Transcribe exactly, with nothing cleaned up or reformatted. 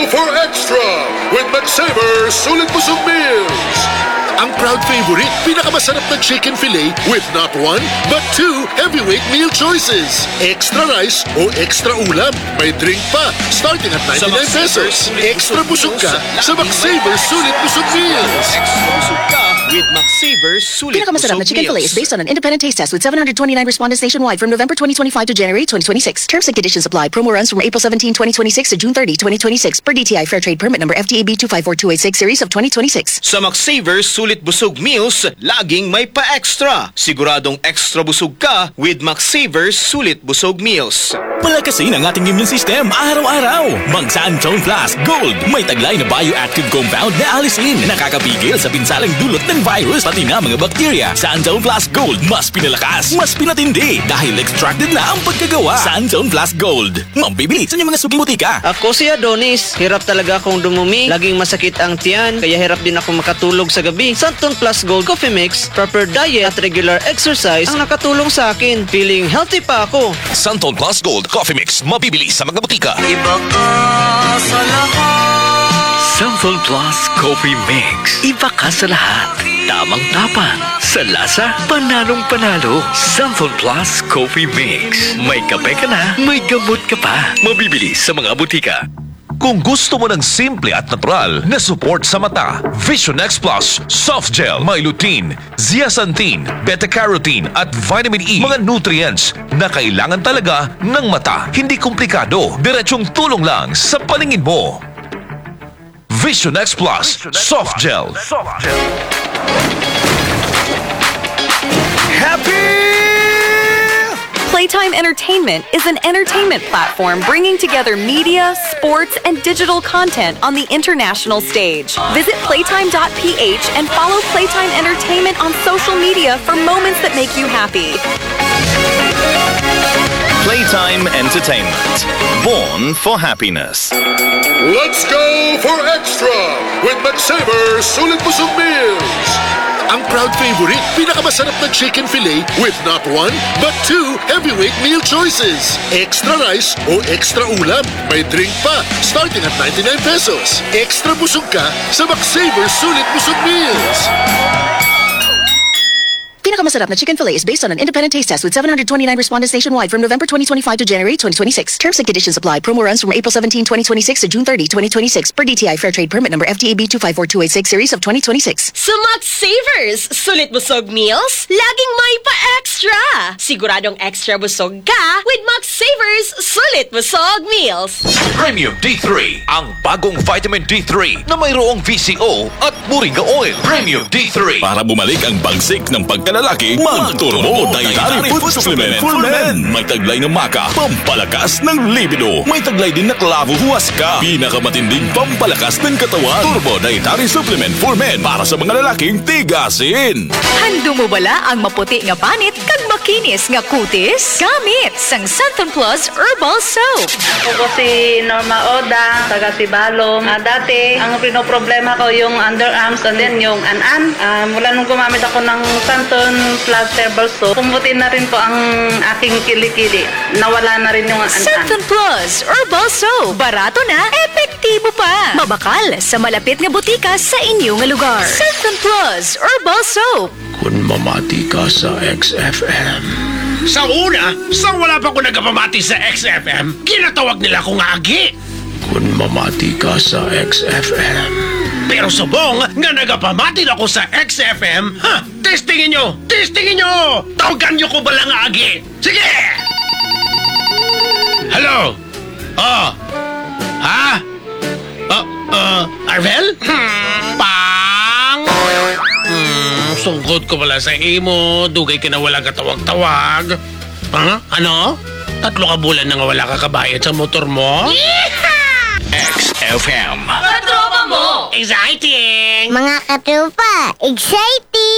for extra with McSaver Sulit Busog Meals. Ang proud favorite, pinakamasarap na chicken fillet with not one, but two heavyweight meal choices. Extra rice o extra ulam. May drink pa, starting at ninety-nine pesos. Extra busog ka sa McSaver Sulit Busog Meals. With McSaver Sulit Pinakamasarap na chicken fillet is based on an independent taste test with seven hundred twenty-nine respondents nationwide from November twenty twenty-five to January twenty twenty-six. Terms and conditions apply. Promo runs from April seventeenth, twenty twenty-six to June thirtieth, twenty twenty-six per D T I Fair Trade Permit number F T A B two five four two eight six series of twenty twenty-six. Sa McSaver Sulit Busog Meals, laging may pa-extra. Siguradong extra busog ka with McSaver Sulit Busog Meals. Palakasin ang ating immune system araw-araw. Mag-Santone Plus Gold. May taglay na bioactive compound na alisin. Nakakapigil sa pinsalang dulot ng virus pati na mga bakterya. Santone Plus Gold. Mas pinalakas, mas pinatindi. Dahil extracted na ang pagkagawa. Santone Plus Gold. Mambibili sa inyong mga suking butika. Ako si Adonis. Hirap talaga akong dumumi. Laging masakit ang tiyan. Kaya hirap din ako makatulog sa gabi. Santone Plus Gold Coffee Mix, proper diet at regular exercise ang nakatulong sa akin. Feeling healthy pa ako. Santone Plus Gold Coffee Mix. Mabibili sa mga butika. Iba ka sa lahat. Santone Plus Coffee Mix. Iba ka sa lahat. Tamang tapang. Sa lasa, panalong panalo. Santone Plus Coffee Mix. May kape ka na, may gamot ka pa. Mabibili sa mga butika. Kung gusto mo ng simple at natural na support sa mata, Vision X Plus Soft Gel, may lutein, zeaxanthin, beta-carotene at vitamin E, mga nutrients na kailangan talaga ng mata. Hindi komplikado, diretsong tulong lang sa paningin mo. Vision X Plus Soft Gel. Happy! Playtime Entertainment is an entertainment platform bringing together media, sports, and digital content on the international stage. Visit playtime dot p h and follow Playtime Entertainment on social media for moments that make you happy. Playtime Entertainment. Born for happiness. Let's go for extra with McSaver Sulit Busog Meals. Ang proud favorite, pinakamasarap na chicken fillet with not one, but two heavyweight meal choices. Extra rice o extra ulam. May drink pa, starting at ninety-nine pesos. Extra busog ka sa McSaver Sulit Busog Meals. Pinakamasarap na chicken fillet is based on an independent taste test with seven hundred twenty-nine respondents nationwide from November twenty twenty-five to January twenty twenty-six. Terms and conditions apply. Promo runs from April seventeenth, twenty twenty-six to June thirtieth, twenty twenty-six per D T I Fair Trade Permit number F T A B two five four two eight six series of twenty twenty-six. Sa McSavers Sulit Busog Meals, laging may pa-extra. Siguradong extra busog ka with McSavers Sulit Busog Meals. Premium D three, ang bagong vitamin D three na mayroong V C O at Moringa Oil. Premium D three. Para bumalik ang bagsik ng pagkalalaki, mag-Turbo Dietary Food Supplement for Men. May taglay ng maka, pampalakas ng libido. May taglay din na klavo huwaska, pinakamatinding pampalakas ng katawan. Turbo Dietary Supplement for Men para sa mga lalaking tigasin. Hando mo bala ang maputi nga panit kag makinis nga kutis? Gamit sang Santone Plus Herbal Soap. Ako si Norma Oda, taga Sibalom. Uh, dati, ang pinoproblema ko yung underarms and then yung an-an. Uh, mula nung gumamit ako ng Santone Plus Herbal Soap, pumuti na rin po ang aking kilikili. Nawala na rin yung an-an. Santone Plus Herbal Soap. Barato na, epektibo pa. Mabakal sa malapit nga butika sa inyong lugar. Santone Plus Herbal Soap. Kung mamati ka sa X F M. Sa una, sa wala pa ko nagpamati sa X F M, kinatawag nila akong agi. Kung mamati ka sa X F M. Pero subong nga nagapamati na ako sa X F M, ha? Testingin nyo! Testingin nyo! Tawagan nyo ko ba lang agi? Sige! Hello? Oh? Ha? Uh, uh, Arvel? Hmm, pang! Hmm, sungkot ko pala sa imo. Dugay ka na walang katawag-tawag. Ha? Ano? Tatlo ka bulan na nga wala ka kabayad sa motor mo? X F M. Katropa mo! Exciting! Mga katropa, exciting!